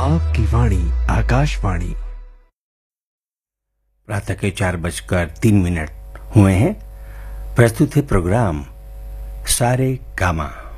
आपकी वाणी आकाशवाणी। प्रातः के 4:03 हुए हैं। प्रस्तुत है प्रोग्राम सारे गामा।